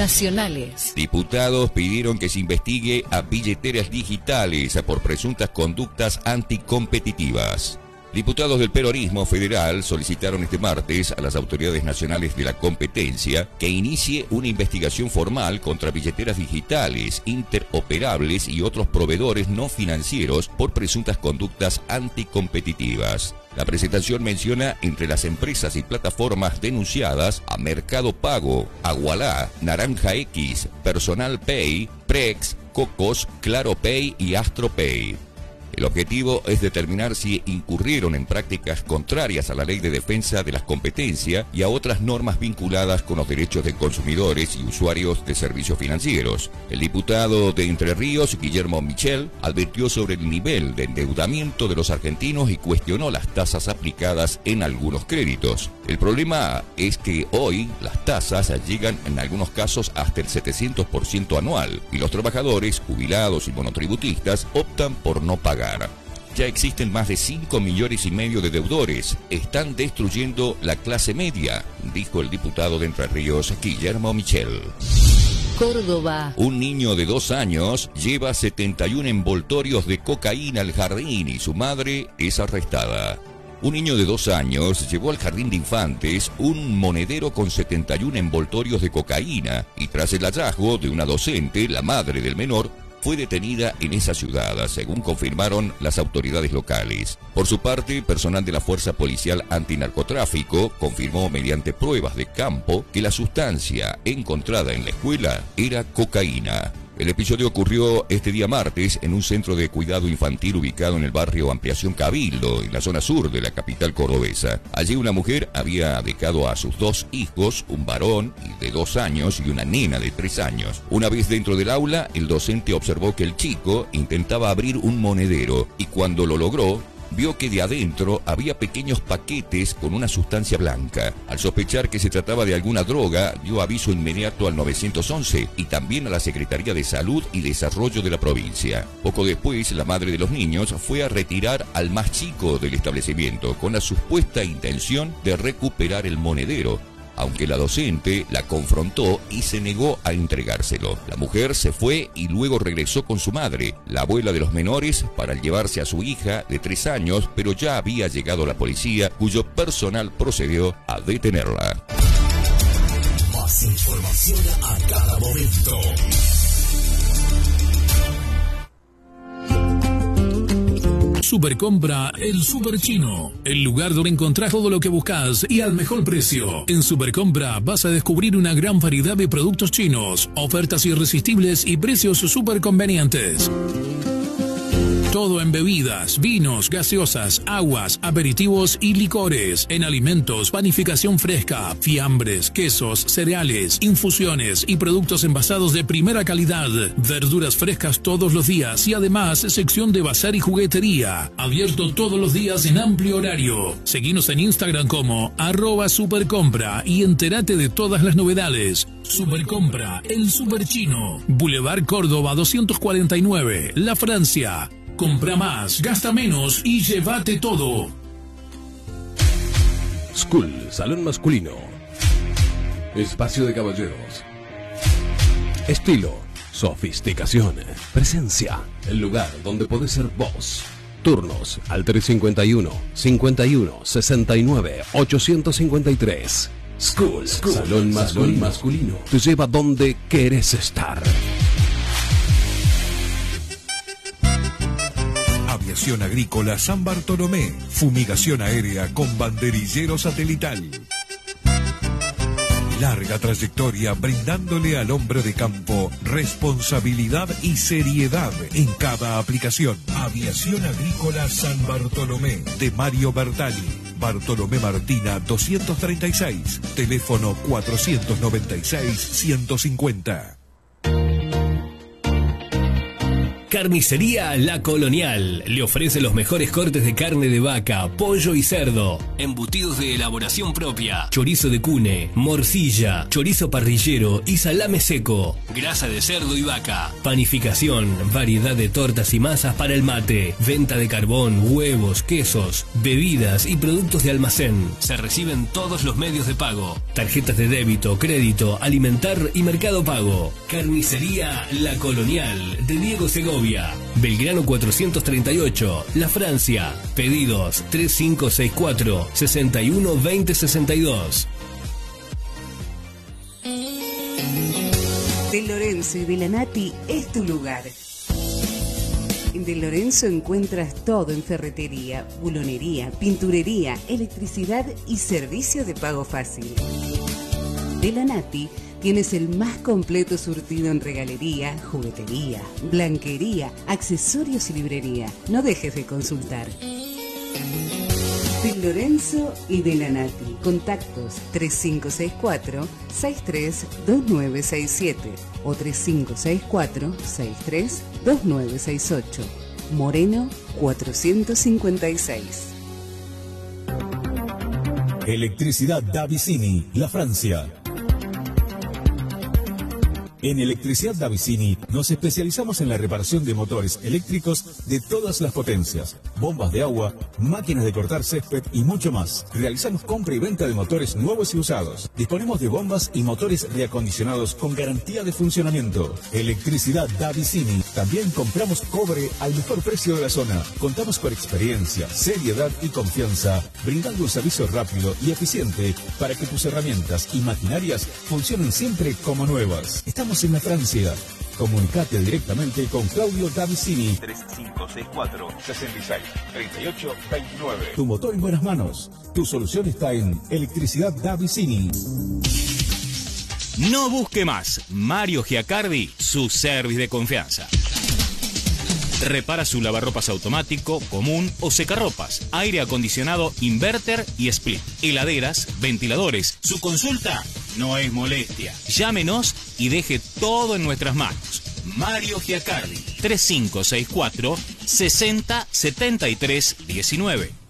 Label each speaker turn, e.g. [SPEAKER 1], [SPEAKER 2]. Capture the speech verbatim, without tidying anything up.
[SPEAKER 1] nacionales.
[SPEAKER 2] Diputados pidieron que se investigue a billeteras digitales por presuntas conductas anticompetitivas. Diputados del peronismo federal solicitaron este martes a las autoridades nacionales de la competencia que inicie una investigación formal contra billeteras digitales, interoperables y otros proveedores no financieros por presuntas conductas anticompetitivas. La presentación menciona entre las empresas y plataformas denunciadas a Mercado Pago, Agualá, Naranja X, Personal Pay, Prex, Cocos, Claro Pay y Astro Pay. El objetivo es determinar si incurrieron en prácticas contrarias a la Ley de Defensa de la Competencia y a otras normas vinculadas con los derechos de consumidores y usuarios de servicios financieros. El diputado de Entre Ríos, Guillermo Michel, advirtió sobre el nivel de endeudamiento de los argentinos y cuestionó las tasas aplicadas en algunos créditos. El problema es que hoy las tasas llegan en algunos casos hasta el setecientos por ciento anual y los trabajadores, jubilados y monotributistas optan por no pagar. Ya existen más de cinco millones y medio de deudores. Están destruyendo la clase media, dijo el diputado de Entre Ríos, Guillermo Michel.
[SPEAKER 1] Córdoba.
[SPEAKER 2] Un niño de dos años lleva setenta y uno envoltorios de cocaína al jardín y su madre es arrestada. Un niño de dos años llevó al jardín de infantes un monedero con setenta y uno envoltorios de cocaína y tras el hallazgo de una docente, la madre del menor, fue detenida en esa ciudad, según confirmaron las autoridades locales. Por su parte, personal de la Fuerza Policial Antinarcotráfico confirmó mediante pruebas de campo que la sustancia encontrada en la escuela era cocaína. El episodio ocurrió este día martes en un centro de cuidado infantil ubicado en el barrio Ampliación Cabildo, en la zona sur de la capital cordobesa. Allí una mujer había dejado a sus dos hijos, un varón de dos años y una nena de tres años. Una vez dentro del aula, el docente observó que el chico intentaba abrir un monedero y cuando lo logró, vio que de adentro había pequeños paquetes con una sustancia blanca. Al sospechar que se trataba de alguna droga, dio aviso inmediato al nueve once y también a la Secretaría de Salud y Desarrollo de la provincia. Poco después, la madre de los niños fue a retirar al más chico del establecimiento con la supuesta intención de recuperar el monedero, aunque la docente la confrontó y se negó a entregárselo. La mujer se fue y luego regresó con su madre, la abuela de los menores, para llevarse a su hija de tres años, pero ya había llegado la policía, cuyo personal procedió a detenerla.
[SPEAKER 3] Más información a cada momento.
[SPEAKER 4] Supercompra El Super Chino, el lugar donde encontrás todo lo que buscas y al mejor precio. En Supercompra vas a descubrir una gran variedad de productos chinos, ofertas irresistibles y precios súper convenientes. Todo en bebidas, vinos, gaseosas, aguas, aperitivos y licores. En alimentos, panificación fresca, fiambres, quesos, cereales, infusiones y productos envasados de primera calidad. Verduras frescas todos los días y además sección de bazar y juguetería. Abierto todos los días en amplio horario. Seguinos en Instagram como arroba supercompra y entérate de todas las novedades. Supercompra, el Super Chino. Boulevard Córdoba doscientos cuarenta y nueve, La Francia. Compra más, gasta menos y llévate todo.
[SPEAKER 5] School, salón masculino. Espacio de caballeros. Estilo, sofisticación, presencia. El lugar donde podés ser vos. Turnos al tres cincuenta y uno, cincuenta y uno, sesenta y nueve, ochocientos cincuenta y tres. School, School salón masculino. masculino. Te lleva donde querés estar.
[SPEAKER 6] Aviación Agrícola San Bartolomé. Fumigación aérea con banderillero satelital. Larga trayectoria brindándole al hombre de campo responsabilidad y seriedad en cada aplicación. Aviación Agrícola San Bartolomé de Mario Bertali. Bartolomé Martina doscientos treinta y seis. Teléfono cuatrocientos noventa y seis, ciento cincuenta.
[SPEAKER 7] Carnicería La Colonial le ofrece los mejores cortes de carne de vaca, pollo y cerdo, embutidos de elaboración propia, chorizo de cune, morcilla, chorizo parrillero y salame seco, grasa de cerdo y vaca, panificación, variedad de tortas y masas para el mate, venta de carbón, huevos, quesos, bebidas y productos de almacén. Se reciben todos los medios de pago, tarjetas de débito, crédito, alimentar y mercado pago. Carnicería La Colonial de Diego Segovia, Belgrano cuatrocientos treinta y ocho, La Francia. Pedidos tres cinco seis cuatro, seis uno dos cero seis dos.
[SPEAKER 8] De Lorenzo y de la Nati es tu lugar. En De Lorenzo encuentras todo en ferretería, bulonería, pinturería, electricidad y servicio de pago fácil. De la Nati tienes el más completo surtido en regalería, juguetería, blanquería, accesorios y librería. No dejes de consultar. De Lorenzo y de la Nati. Contactos tres cinco seis cuatro, seis tres dos nueve seis siete o tres cinco seis cuatro, seis tres dos nueve seis ocho. Moreno cuatrocientos cincuenta y seis.
[SPEAKER 3] Electricidad Davicini, La Francia. En Electricidad Davicini nos especializamos en la reparación de motores eléctricos de todas las potencias, bombas de agua, máquinas de cortar césped y mucho más. Realizamos compra y venta de motores nuevos y usados. Disponemos de bombas y motores reacondicionados con garantía de funcionamiento. Electricidad Davicini. También compramos cobre al mejor precio de la zona. Contamos con experiencia, seriedad y confianza, brindando un servicio rápido y eficiente para que tus herramientas y maquinarias funcionen siempre como nuevas. Estamos en la Francia. Comunicate directamente con Claudio Davicini.
[SPEAKER 9] tres cinco seis cuatro, seis seis, tres ocho dos nueve.
[SPEAKER 3] Tu motor en buenas manos. Tu solución está en Electricidad Davicini.
[SPEAKER 10] No busque más. Mario Giacardi, su service de confianza. Repara su lavarropas automático, común o secarropas, aire acondicionado, inverter y split, heladeras, ventiladores. Su consulta no es molestia. Llámenos y deje todo en nuestras manos. Mario Giacardi, tres cinco seis cuatro, sesenta, setenta y tres, diecinueve.